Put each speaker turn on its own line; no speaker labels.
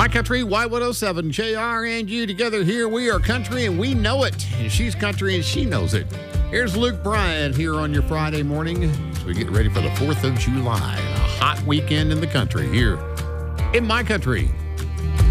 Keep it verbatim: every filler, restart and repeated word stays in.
My Country, Y one oh seven, J R and you together here. We are country and we know it. And she's country and she knows it. Here's Luke Bryan here on your Friday morning as we get ready for the fourth of July and a hot weekend in the country here in My Country.